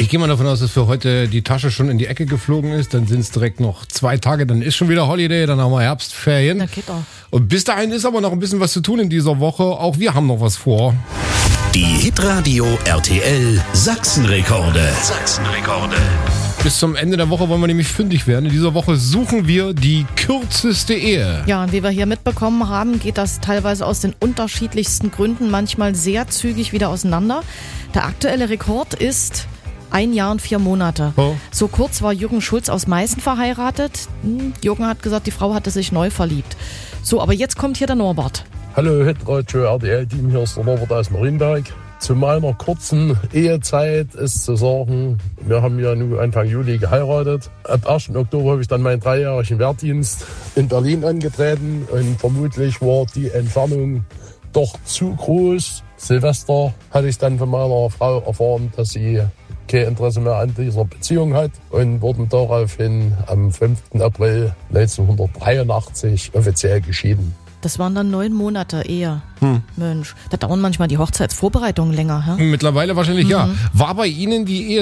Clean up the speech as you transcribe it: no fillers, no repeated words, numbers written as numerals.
Ich gehe mal davon aus, dass für heute die Tasche schon in die Ecke geflogen ist. Dann sind es direkt noch 2 Tage, dann ist schon wieder Holiday, dann haben wir Herbstferien. Da geht auch. Und bis dahin ist aber noch ein bisschen was zu tun in dieser Woche. Auch wir haben noch was vor. Die Hitradio RTL Sachsenrekorde. Bis zum Ende der Woche wollen wir nämlich fündig werden. In dieser Woche suchen wir die kürzeste Ehe. Ja, und wie wir hier mitbekommen haben, geht das teilweise aus den unterschiedlichsten Gründen manchmal sehr zügig wieder auseinander. Der aktuelle Rekord ist 1 Jahr und 4 Monate. Oh. So kurz war Jürgen Schulz aus Meißen verheiratet. Jürgen hat gesagt, die Frau hatte sich neu verliebt. So, aber jetzt kommt hier der Norbert. Hallo Hitradio RTL-Team, hier ist der Norbert aus Marienberg. Zu meiner kurzen Ehezeit ist zu sagen, wir haben ja nun Anfang Juli geheiratet. Ab 1. Oktober habe ich dann meinen 3-jährigen Wehrdienst in Berlin angetreten und vermutlich war die Entfernung doch zu groß. Silvester hatte ich dann von meiner Frau erfahren, dass sie kein Interesse mehr an dieser Beziehung hat und wurden daraufhin am 5. April 1983 offiziell geschieden. Das waren dann 9 Monate Ehe. Mensch, da dauern manchmal die Hochzeitsvorbereitungen länger. Hä? Mittlerweile wahrscheinlich ja. War bei Ihnen die Ehe